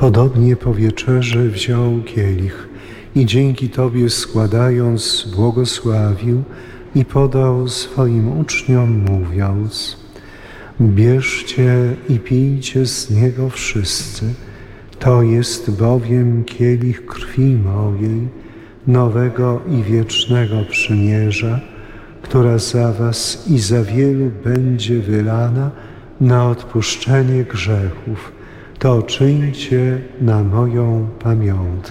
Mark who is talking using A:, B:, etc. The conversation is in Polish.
A: Podobnie po wieczerzy wziął kielich i dzięki Tobie składając błogosławił i podał swoim uczniom mówiąc: bierzcie i pijcie z niego wszyscy, to jest bowiem kielich krwi mojej, nowego i wiecznego przymierza, która za was i za wielu będzie wylana na odpuszczenie grzechów. To czyńcie na moją pamiątkę.